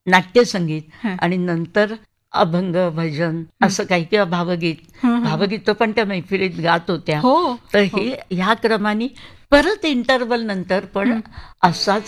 नाट्यसंगीत हं. आणि नंतर अभंग भजन असं काही किंवा भावगीतं पण त्या मैफिलीत गात होत्या. हो तर हो हे ह्या क्रमाने परत इंटरवल नंतर पण असाच